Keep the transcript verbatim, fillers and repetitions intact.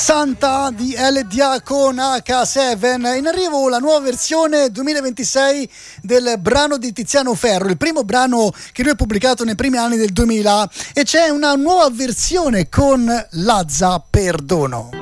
Santa di L D A con acca sette. In arrivo la nuova versione duemilaventisei del brano di Tiziano Ferro, il primo brano che lui ha pubblicato nei primi anni del duemila, e c'è una nuova versione con Lazza Perdono.